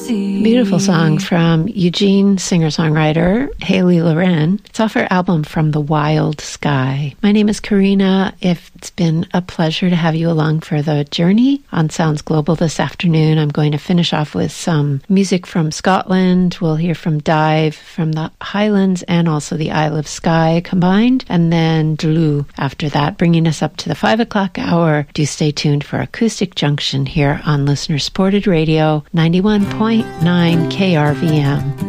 Beautiful song from Eugene singer-songwriter Haley Loren. It's off her album From the Wild Sky. My name is Karina. It's been a pleasure to have you along for the journey on Sounds Global this afternoon. I'm going to finish off with some music from Scotland. We'll hear from Dive from the Highlands and also the Isle of Skye combined, and then Dlou after that, bringing us up to the 5 o'clock hour. Do stay tuned for Acoustic Junction here on Listener Supported Radio 91.9 KRVM.